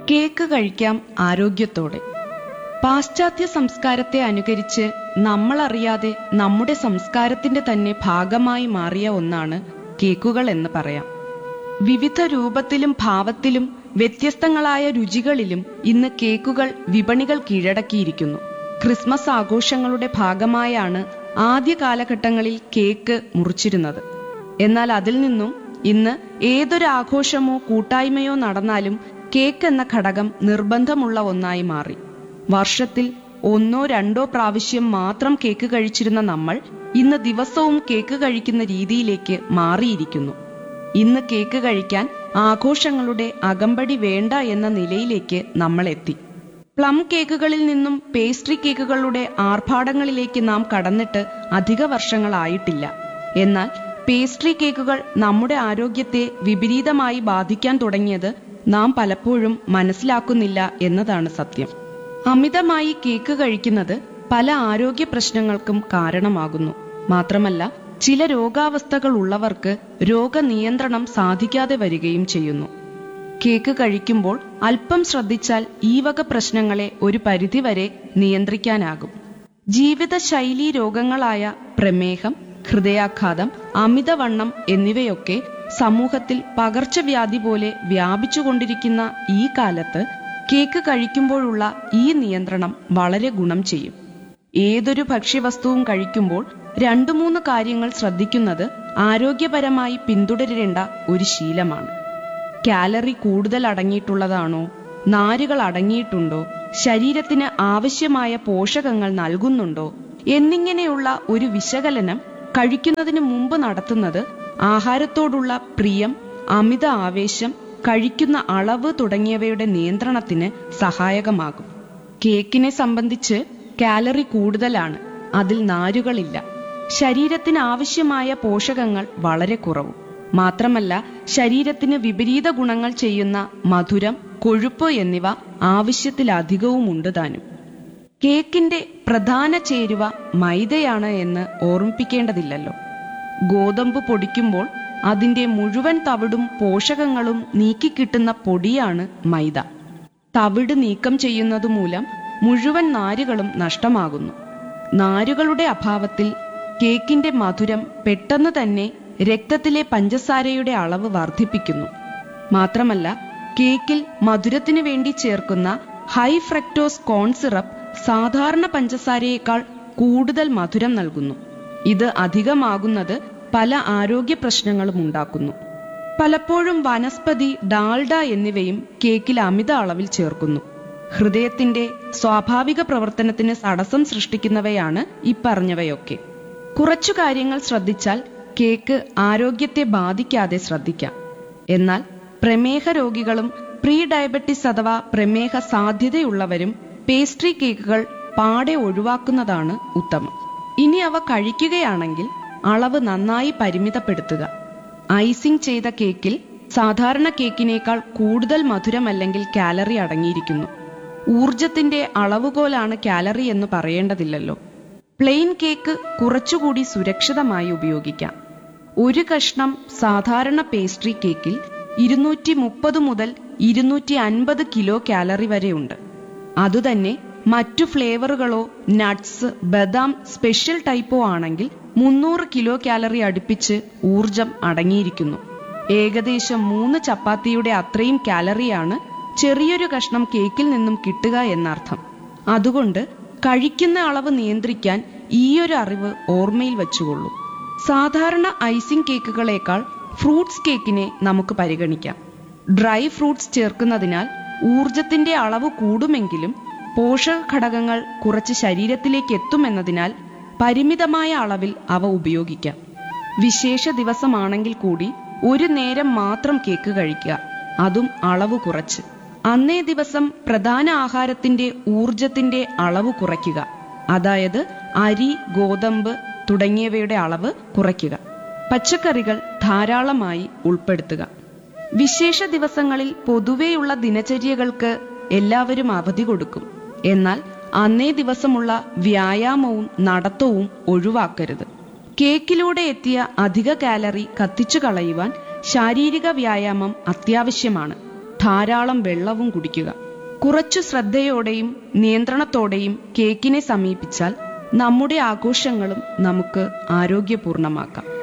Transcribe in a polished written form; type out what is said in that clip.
Cake കഴിക്കാം ആരോഗ്യത്തോടെ. പാശ്ചാത്യ സംസ്കാരത്തെ അനുകരിച്ച് നമ്മളറിയാതെ നമ്മുടെ സംസ്കാരത്തിന്റെ തന്നെ ഭാഗമായി മാറിയ ഒന്നാണ് കേക്കുകൾ എന്ന് പറയാം. വിവിധ രൂപത്തിലും ഭാവത്തിലും വ്യത്യസ്തങ്ങളായ രുചികളിലും ഇന്ന് കേക്കുകൾ വിപണികൾ കീഴടക്കിയിരിക്കുന്നു. ക്രിസ്മസ് ആഘോഷങ്ങളുടെ ഭാഗമായാണ് ആദ്യ കാലഘട്ടങ്ങളിൽ കേക്ക് മുറിച്ചിരുന്നത്. എന്നാൽ അതിൽ നിന്നും ഇന്ന് ഏതൊരു ആഘോഷമോ കൂട്ടായ്മയോ നടന്നാലും കേക്ക് എന്ന ഘടകം നിർബന്ധമുള്ള ഒന്നായി മാറി. വർഷത്തിൽ 1-2 പ്രാവശ്യം മാത്രം കേക്ക് കഴിച്ചിരുന്ന നമ്മൾ ഇന്ന് ദിവസവും കേക്ക് കഴിക്കുന്ന രീതിയിലേക്ക് മാറിയിരിക്കുന്നു. ഇന്ന് കേക്ക് കഴിക്കാൻ ആഘോഷങ്ങളുടെ അകമ്പടി വേണ്ട എന്ന നിലയിലേക്ക് നമ്മൾ എത്തി. പ്ലം കേക്കുകളിൽ നിന്നും പേസ്ട്രി കേക്കുകളുടെ ആർഭാടങ്ങളിലേക്ക് നാം കടന്നിട്ട് അധിക വർഷങ്ങളായിട്ടില്ല. എന്നാൽ പേസ്ട്രി കേക്കുകൾ നമ്മുടെ ആരോഗ്യത്തെ വിപരീതമായി ബാധിക്കാൻ തുടങ്ങിയത് നാം പലപ്പോഴും മനസ്സിലാക്കുന്നില്ല എന്നതാണ് സത്യം. അമിതമായി കേക്ക് കഴിക്കുന്നത് പല ആരോഗ്യ പ്രശ്നങ്ങൾക്കും കാരണമാകുന്നു. മാത്രമല്ല, ചില രോഗാവസ്ഥകൾ ഉള്ളവർക്ക് രോഗനിയന്ത്രണം സാധിക്കാതെ വരികയും ചെയ്യുന്നു. കേക്ക് കഴിക്കുമ്പോൾ അല്പം ശ്രദ്ധിച്ചാൽ ഈ വക പ്രശ്നങ്ങളെ ഒരു പരിധിവരെ നിയന്ത്രിക്കാനാകും. ജീവിതശൈലീ രോഗങ്ങളായ പ്രമേഹം, ഹൃദയാഘാതം, അമിതവണ്ണം എന്നിവയൊക്കെ സമൂഹത്തിൽ പകർച്ചവ്യാധി പോലെ വ്യാപിച്ചുകൊണ്ടിരിക്കുന്ന ഈ കാലത്ത് കേക്ക് കഴിക്കുമ്പോഴുള്ള ഈ നിയന്ത്രണം വളരെ ഗുണം ചെയ്യും. ഏതൊരു ഭക്ഷ്യവസ്തുവും കഴിക്കുമ്പോൾ 2-3 കാര്യങ്ങൾ ശ്രദ്ധിക്കുന്നത് ആരോഗ്യപരമായി പിന്തുടരേണ്ട ഒരു ശീലമാണ്. കാലറി കൂടുതൽ അടങ്ങിയിട്ടുള്ളതാണോ, നാരുകൾ അടങ്ങിയിട്ടുണ്ടോ, ശരീരത്തിന് ആവശ്യമായ പോഷകങ്ങൾ നൽകുന്നുണ്ടോ എന്നിങ്ങനെയുള്ള ഒരു വിശകലനം കഴിക്കുന്നതിന് മുമ്പ് നടത്തുന്നത് ആഹാരത്തോടുള്ള പ്രിയം, അമിത ആവേശം, കഴിക്കുന്ന അളവ് തുടങ്ങിയവയുടെ നിയന്ത്രണത്തിന് സഹായകമാകും. കേക്കിനെ സംബന്ധിച്ച് കാലറി കൂടുതലാണ്, അതിൽ നാരുകളില്ല. ശരീരത്തിന് ആവശ്യമായ പോഷകങ്ങൾ വളരെ കുറവും. മാത്രമല്ല, ശരീരത്തിന് വിപരീത ഗുണങ്ങൾ ചെയ്യുന്ന മധുരം, കൊഴുപ്പ് എന്നിവ ആവശ്യത്തിലധികവുമുണ്ട് താനും. കേക്കിന്റെ പ്രധാന ചേരുവ മൈദയാണ് എന്ന് ഓർമ്മിപ്പിക്കേണ്ടതില്ലല്ലോ. ഗോതമ്പ് പൊടിക്കുമ്പോൾ അതിന്റെ മുഴുവൻ തവിടും പോഷകങ്ങളും നീക്കിക്കിട്ടുന്ന പൊടിയാണ് മൈദ. തവിട് നീക്കം ചെയ്യുന്നതുമൂലം മുഴുവൻ നാരുകളും നഷ്ടമാകുന്നു. നാരുകളുടെ അഭാവത്തിൽ കേക്കിന്റെ മധുരം പെട്ടെന്ന് തന്നെ രക്തത്തിലെ പഞ്ചസാരയുടെ അളവ് വർദ്ധിപ്പിക്കുന്നു. മാത്രമല്ല, കേക്കിൽ മധുരത്തിനു വേണ്ടി ചേർക്കുന്ന ഹൈ ഫ്രക്ടോസ് കോൺ സിറപ്പ് സാധാരണ പഞ്ചസാരയേക്കാൾ കൂടുതൽ മധുരം നൽകുന്നു. ഇത് അധികമാകുന്നത് പല ആരോഗ്യ പ്രശ്നങ്ങളും ഉണ്ടാക്കുന്നു. പലപ്പോഴും വനസ്പതി, ഡാൽഡ എന്നിവയും കേക്കിൽ അമിത അളവിൽ ചേർക്കുന്നു. ഹൃദയത്തിന്റെ സ്വാഭാവിക പ്രവർത്തനത്തിന് തടസ്സം സൃഷ്ടിക്കുന്നവയാണ് ഇപ്പറഞ്ഞവയൊക്കെ. കുറച്ചു കാര്യങ്ങൾ ശ്രദ്ധിച്ചാൽ കേക്ക് ആരോഗ്യത്തെ ബാധിക്കാതെ ശ്രദ്ധിക്കാം. എന്നാൽ പ്രമേഹ രോഗികളും പ്രീ ഡയബറ്റിസ് അഥവാ പ്രമേഹ സാധ്യതയുള്ളവരും പേസ്ട്രി കേക്കുകൾ പാടെ ഒഴിവാക്കുന്നതാണ് ഉത്തമം. ഇനി അവ കഴിക്കുകയാണെങ്കിൽ അളവ് നന്നായി പരിമിതപ്പെടുത്തുക. ഐസിംഗ് ചെയ്ത കേക്കിൽ സാധാരണ കേക്കിനേക്കാൾ കൂടുതൽ മധുരം അല്ലെങ്കിൽ കാലറി അടങ്ങിയിരിക്കുന്നു. ഊർജത്തിന്റെ അളവുകോലാണ് കാലറി എന്ന് പറയേണ്ടതില്ലല്ലോ. പ്ലെയിൻ കേക്ക് കുറച്ചുകൂടി സുരക്ഷിതമായി ഉപയോഗിക്കാം. ഒരു കഷ്ണം സാധാരണ പേസ്ട്രി കേക്കിൽ 230 മുതൽ 250 കിലോ കാലറി വരെയുണ്ട്. അതുതന്നെ മറ്റു ഫ്ലേവറുകളോ നട്ട്സ്, ബദാം, സ്പെഷ്യൽ ടൈപ്പോ ആണെങ്കിൽ 300 കിലോ കാലറി അടുപ്പിച്ച് ഊർജം അടങ്ങിയിരിക്കുന്നു. ഏകദേശം 3 ചപ്പാത്തിയുടെ അത്രയും കാലറിയാണ് ചെറിയൊരു കഷ്ണം കേക്കിൽ നിന്നും കിട്ടുക എന്നർത്ഥം. അതുകൊണ്ട് കഴിക്കുന്ന അളവ് നിയന്ത്രിക്കാൻ ഈയൊരു അറിവ് ഓർമ്മയിൽ വച്ചുകൊള്ളൂ. സാധാരണ ഐസിംഗ് കേക്കുകളേക്കാൾ ഫ്രൂട്ട്സ് കേക്കിനെ നമുക്ക് പരിഗണിക്കാം. ഡ്രൈ ഫ്രൂട്ട്സ് ചേർക്കുന്നതിനാൽ ഊർജത്തിന്റെ അളവ് കൂടുമെങ്കിലും പോഷക ഘടകങ്ങൾ കുറച്ച് ശരീരത്തിലേക്ക് എത്തുമെന്നതിനാൽ പരിമിതമായ അളവിൽ അവ ഉപയോഗിക്കാം. വിശേഷ ദിവസമാണെങ്കിൽ കൂടി ഒരു നേരം മാത്രം കേക്ക് കഴിക്കുക, അതും അളവ് കുറച്ച്. അന്നേ ദിവസം പ്രധാന ആഹാരത്തിന്റെ ഊർജത്തിന്റെ അളവ് കുറയ്ക്കുക. അതായത് അരി, ഗോതമ്പ് തുടങ്ങിയവയുടെ അളവ് കുറയ്ക്കുക. പച്ചക്കറികൾ ധാരാളമായി ഉൾപ്പെടുത്തുക. വിശേഷ ദിവസങ്ങളിൽ പൊതുവെയുള്ള ദിനചര്യകൾക്ക് എല്ലാവരും അവധി കൊടുക്കും. എന്നാൽ അന്നേ ദിവസമുള്ള വ്യായാമവും നടത്തവും ഒഴിവാക്കരുത്. കേക്കിലൂടെ എത്തിയ അധിക കാലറി കത്തിച്ചു കളയുവാൻ ശാരീരിക വ്യായാമം അത്യാവശ്യമാണ്. ധാരാളം വെള്ളവും കുടിക്കുക. കുറച്ചു ശ്രദ്ധയോടെയും നിയന്ത്രണത്തോടെയും കേക്കിനെ സമീപിച്ചാൽ നമ്മുടെ ആഘോഷങ്ങളും നമുക്ക് ആരോഗ്യപൂർണമാക്കാം.